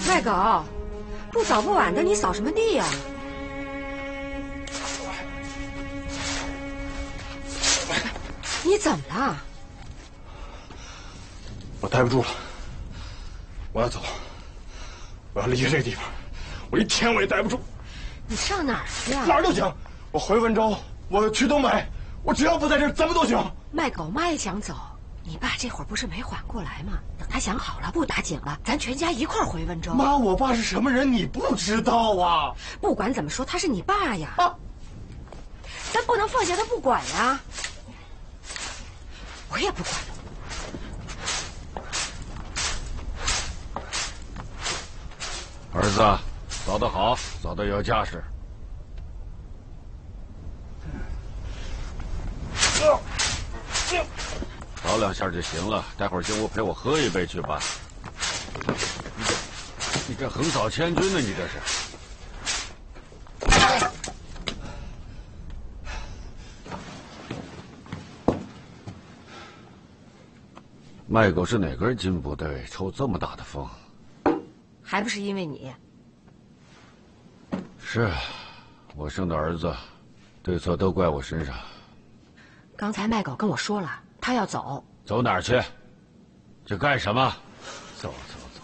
卖狗，不早不晚的，你扫什么地呀？你怎么了？ 我待不住了，我要走，我要离开这个地方，我一天我也待不住。 你上哪儿去呀？ 哪儿都行，我回温州，我去东北，我只要不在这儿，怎么都行。 卖狗妈也想走，你爸这会儿不是没缓过来吗？等他想好了，不打紧了，咱全家一块儿回温州。 妈，我爸是什么人你不知道啊？ 不管怎么说，他是你爸呀，咱不能放下他不管呀。我也不管。 儿子，扫得好，扫得有架势。扫2下就行了，待会儿进屋陪我喝一杯去吧。你这横扫千军呢，你这是。卖狗是哪根筋不对，抽这么大的风？ 还不是因为你。 是，我生的儿子，对错都怪我身上。 刚才卖狗跟我说了，他要走。 走哪儿去？去干什么？走走走。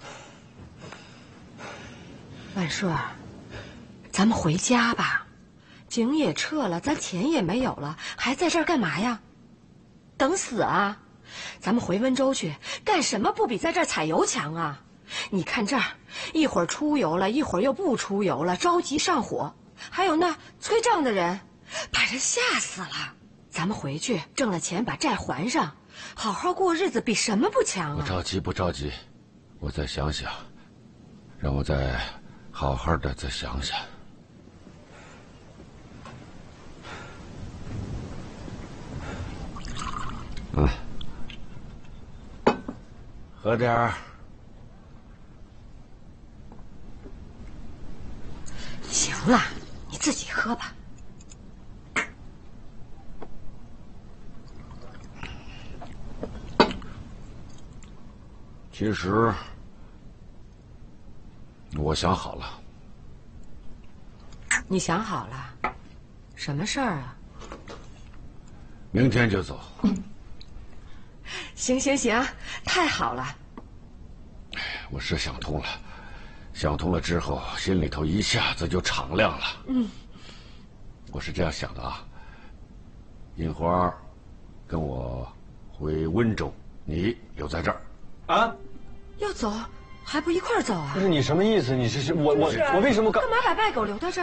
万顺，咱们回家吧，井也撤了，咱钱也没有了，还在这儿干嘛呀？等死啊！咱们回温州去，干什么不比在这儿采油强啊？你看这儿，一会儿出油了，一会儿又不出油了，着急上火。还有那催账的人，把人吓死了。咱们回去挣了钱，把债还上，好好过日子，比什么不强啊？ 不着急，不着急，我再想想，让我再好好的再想想。喝点儿。 行了，你自己喝吧。 其实，我想好了。 你想好了？什么事儿啊？ 明天就走。 行行行，太好了。 我是想通了，想通了之后，心里头一下子就敞亮了。我是这样想的啊。印花，跟我回温州，你留在这儿。 啊？ 要走还不一块儿走啊？ 不是你什么意思？你这是我为什么干嘛把卖狗留到这儿？